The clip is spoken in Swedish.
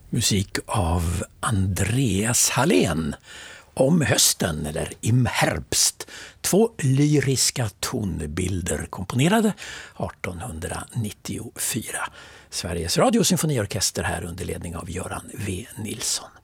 Musik av Andreas Hallén. Om hösten eller im Herbst. 2 lyriska tonbilder komponerade 1894. Sveriges Radio symfoniorkester här under ledning av Göran W. Nilsson.